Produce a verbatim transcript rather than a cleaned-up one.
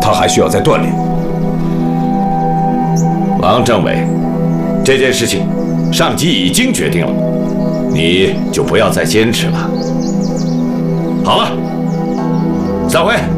他还需要再锻炼。王政委，这件事情上级已经决定了，你就不要再坚持了。好了，散会。